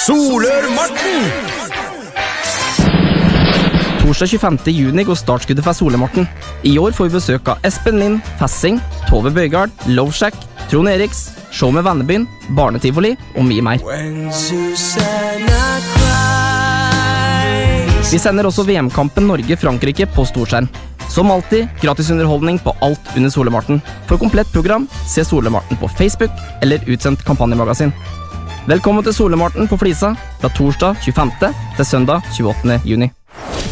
Solør-Marten! Torsdag 25. juni går startskuddet for Solør-Marten. I år får vi besøk av Espen Lind, Fassing, Tove Bøygard, Loveshack, Trond Eriks, Show med Vennebyen, Barnetivoli og mye mer. Vi sender også VM-kampen Norge-Frankrike på storskjerm. Som alltid, gratis underholdning på alt under Solør-Marten. For komplett program, se Solør-Marten på Facebook eller utsendt kampanjemagasin. Velkommen til Solør-Marten på Flisa fra torsdag 25. til søndag 28. juni.